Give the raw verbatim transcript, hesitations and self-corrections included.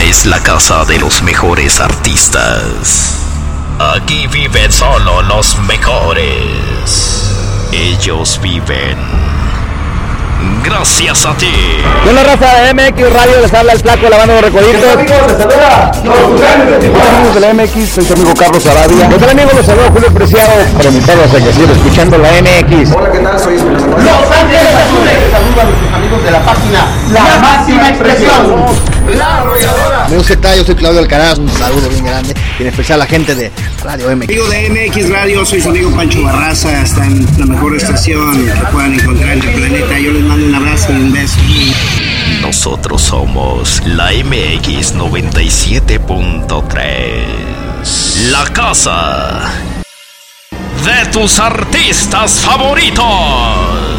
es la casa de los mejores artistas. Aquí viven solo los mejores. Ellos viven gracias a ti. Con la raza de M X Radio les habla el Flaco de la banda de los Recoditos. Amigos, les saluda Hola amigos de la M X, soy su amigo Carlos Arabia. ¿Qué tal amigos? Les saluda Julio Preciado para invitarlos a que sigan escuchando la M X. Hola, ¿qué tal? Soy Esperanza. Los Ángeles Azules. Saludos a nuestros amigos de la página La Máxima Expresión. La Arrolladora. Amigos, ¿qué tal? Yo soy Claudio Alcaraz, un saludo bien grande, y en especial a la gente de Radio M X. Amigo de M X Radio, soy su amigo Pancho Barraza, está en la mejor estación que puedan encontrar en el planeta. Yo les mando un abrazo y un beso. Nosotros somos la M X noventa y siete punto tres, la casa de tus artistas favoritos.